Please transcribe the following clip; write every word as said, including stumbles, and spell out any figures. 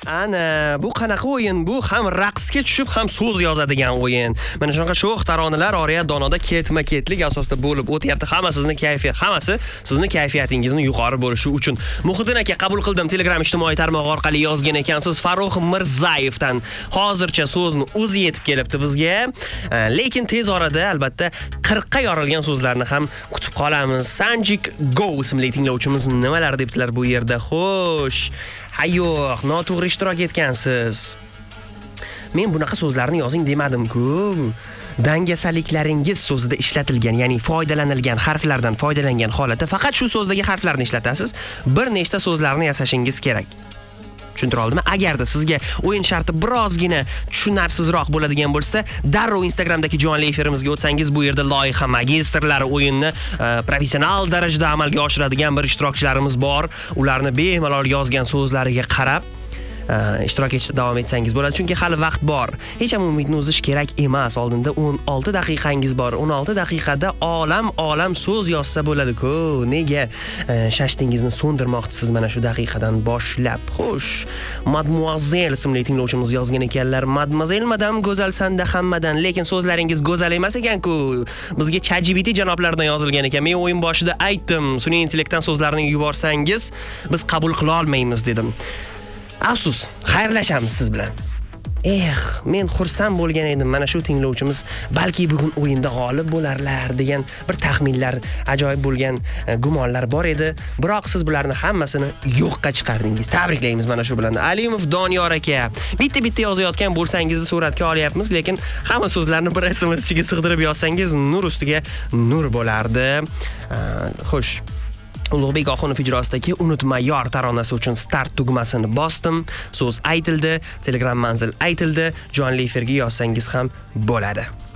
Ana, bu qanaqa o'yin? Bu ham raqsga tushib, ham so'z yozadigan o'yin. Mana shunaqa sho'x taronalar oraya donoda ketma-ketlik asosida bo'lib o'tyapti. Hamma sizni kayfiyat, hammasi sizni kayfiyatingizni yuqori bo'lishi uchun. Muhiddin aka qabul qildim. Telegram ijtimoiy tarmog'i orqali yozgan ekansiz. Farruh Mirzayevdan hozircha so'zni o'zi yetib kelibdi bizga. Lekin tez orada albatta qirqqa yorilgan so'zlarni ham kutib qolamiz. Sanjik Go ismli tinglovchimiz nimalar debdilar bu yerda? Xo'sh. Hayo'q, noto'g'ri ishtirok etgansiz. Men bunaqa so'zlarni yozing demadim-ku. Dangasaliklaringiz so'zida ishlatilgan, ya'ni foydalanilgan harflardan foydalangan holatda faqat shu so'zdagi harflarni ishlatasiz. Bir nechta so'zlarni yasashingiz kerak. Tushuntira oldimmi? Agarda sizga o'yin sharti birozgina tushunarsizroq bo'ladigan bo'lsa, darrov Instagramdagi jonli efirimizga o'tsangiz, bu yerda loyiha magistrlari o'yinni professional darajada amalga oshiradigan bir ishtirokchilarimiz bor. Ularni bemalol yozgan so'zlariga qarab ishtirok etishda davom etsangiz bo'ladi, chunki hali vaqt bor. Hech ham umidni uzish kerak emas. Oldinda o'n olti daqiqangiz bor. o'n olti daqiqada olam olam so'z yozsa bo'ladi-ku. Nega shashtingizni so'ndirmoqchisiz mana shu daqiqadan boshlab? Xo'sh, Mademoiselle ismli tinglovchimiz yozgan ekanlar. Mademoiselle madam go'zalsanda hammadan, lekin so'zlaringiz go'zal emas ekan-ku. Bizga ChatGPT janoblaridan yozilgan ekan. Men o'yin boshida aytdim, sun'iy intellektdan so'zlarni yuborsangiz, biz qabul qila olmaymiz dedim. Afsus, xayrlashamiz siz bilan. Eh, men xursand bo'lgan edim. Mana shu tinglovchimiz balki bugun o'yinda g'olib bo'larlar degan bir taxminlar, ajoyib bo'lgan gumonlar bor edi. Biroq siz bularni hammasini yo'qqa chiqardingiz. Tabriklaymiz mana shu bilan. Alimov Doniyor aka, bitta-bitta yozayotgan bo'lsangizni suratga olyapmiz, lekin hamma so'zlarni bir S M S ichiga sig'dirib yozsangiz, nur ustiga nur bo'lardi. Xo'sh, Ulug'bek Oxunov ijrosidagi Unutma yor taronasi uchun start tugmasini bosdim. So'z aytildi, Telegram manzil aytildi. Jonli efirga yozsangiz ham bo'ladi.